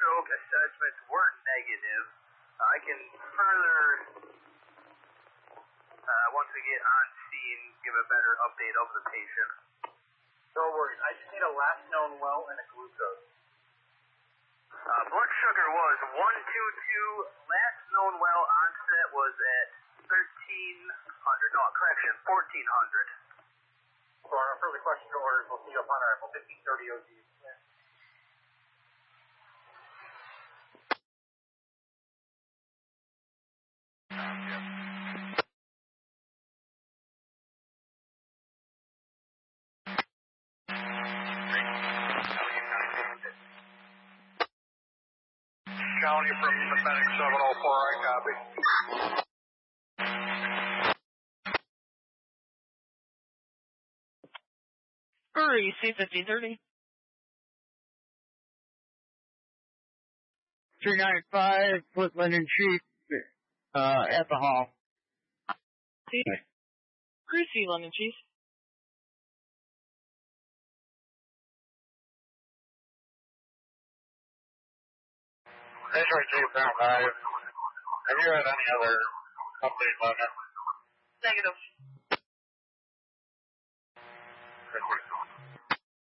stroke assessments were negative. I can further, once we get on scene, give a better update of the patient. No worries. I just need a last known well and a glucose. Blood sugar was 122. Last known well onset was at 1300. No, correction, 1400. So our further question or orders will see you upon arrival 1530 OG. County from Medic 704, I copy. Hurry, C-1530. 395, Footland and Chief, at the hall. Greasy, London Chief. Detroit Chief, Ground 5. Have you had any other updates on it? Negative. Good.